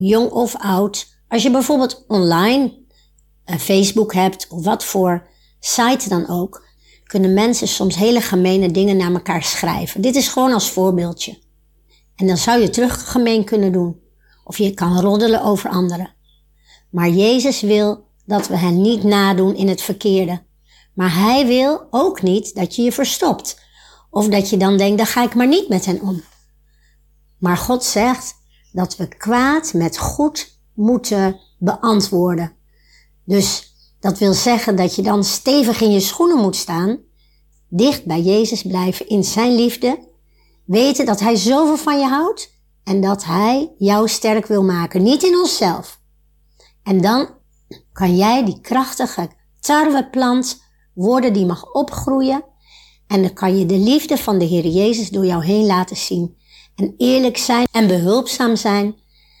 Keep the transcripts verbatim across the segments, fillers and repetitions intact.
jong of oud. Als je bijvoorbeeld online uh, Facebook hebt of wat voor site dan ook, kunnen mensen soms hele gemene dingen naar elkaar schrijven. Dit is gewoon als voorbeeldje. En dan zou je terug gemeen kunnen doen. Of je kan roddelen over anderen. Maar Jezus wil dat we hen niet nadoen in het verkeerde. Maar hij wil ook niet dat je je verstopt. Of dat je dan denkt, dan ga ik maar niet met hen om. Maar God zegt dat we kwaad met goed moeten beantwoorden. Dus dat wil zeggen dat je dan stevig in je schoenen moet staan. Dicht bij Jezus blijven in zijn liefde. Weten dat hij zoveel van je houdt. En dat hij jou sterk wil maken. Niet in onszelf. En dan kan jij die krachtige tarweplant worden die mag opgroeien. En dan kan je de liefde van de Heer Jezus door jou heen laten zien. En eerlijk zijn en behulpzaam zijn.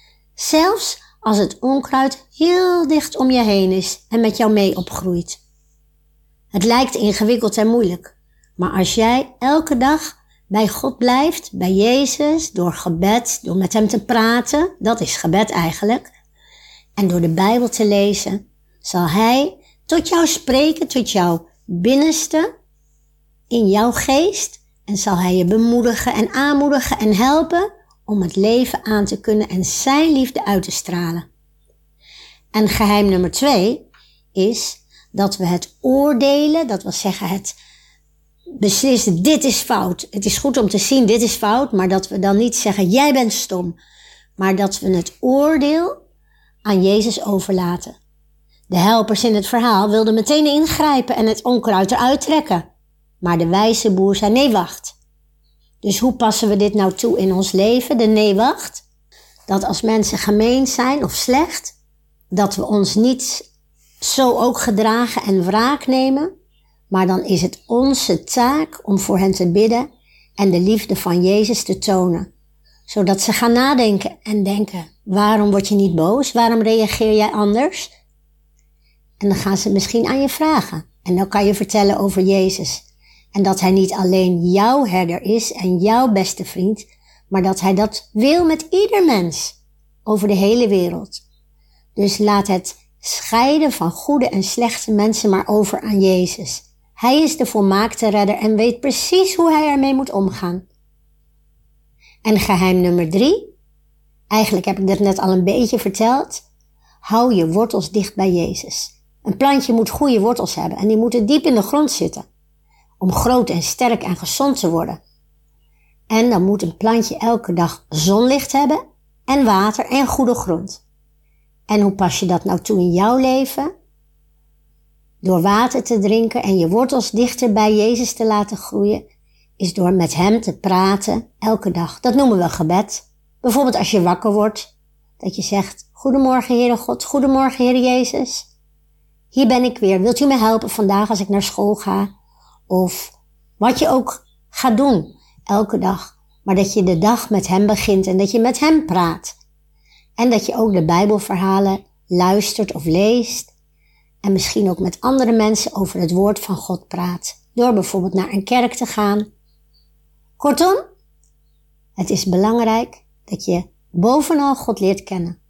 Zelfs als het onkruid heel dicht om je heen is en met jou mee opgroeit. Het lijkt ingewikkeld en moeilijk. Maar als jij elke dag bij God blijft, bij Jezus, door gebed, door met hem te praten, dat is gebed eigenlijk. En door de Bijbel te lezen, zal hij tot jou spreken, tot jouw binnenste, in jouw geest. En zal hij je bemoedigen en aanmoedigen en helpen om het leven aan te kunnen en zijn liefde uit te stralen. En geheim nummer twee is dat we het oordelen, dat wil zeggen het beslissen, dit is fout. Het is goed om te zien, dit is fout, maar dat we dan niet zeggen, jij bent stom. Maar dat we het oordeel aan Jezus overlaten. De helpers in het verhaal wilden meteen ingrijpen en het onkruid eruit trekken. Maar de wijze boer zei, nee, wacht. Dus hoe passen we dit nou toe in ons leven? De nee, wacht. Dat als mensen gemeen zijn of slecht, dat we ons niet zo ook gedragen en wraak nemen. Maar dan is het onze taak om voor hen te bidden en de liefde van Jezus te tonen. Zodat ze gaan nadenken en denken, waarom word je niet boos? Waarom reageer jij anders? En dan gaan ze misschien aan je vragen. En dan kan je vertellen over Jezus. En dat hij niet alleen jouw herder is en jouw beste vriend, maar dat hij dat wil met ieder mens over de hele wereld. Dus laat het scheiden van goede en slechte mensen maar over aan Jezus. Hij is de volmaakte redder en weet precies hoe hij ermee moet omgaan. En geheim nummer drie, eigenlijk heb ik dit net al een beetje verteld, hou je wortels dicht bij Jezus. Een plantje moet goede wortels hebben en die moeten diep in de grond zitten, om groot en sterk en gezond te worden. En dan moet een plantje elke dag zonlicht hebben en water en goede grond. En hoe pas je dat nou toe in jouw leven? Door water te drinken en je wortels dichter bij Jezus te laten groeien, is door met hem te praten elke dag. Dat noemen we gebed. Bijvoorbeeld als je wakker wordt, dat je zegt, goedemorgen Heere God, goedemorgen Heere Jezus. Hier ben ik weer, wilt u me helpen vandaag als ik naar school ga? Of wat je ook gaat doen, elke dag. Maar dat je de dag met hem begint en dat je met hem praat. En dat je ook de Bijbelverhalen luistert of leest. En misschien ook met andere mensen over het woord van God praat. Door bijvoorbeeld naar een kerk te gaan. Kortom, het is belangrijk dat je bovenal God leert kennen.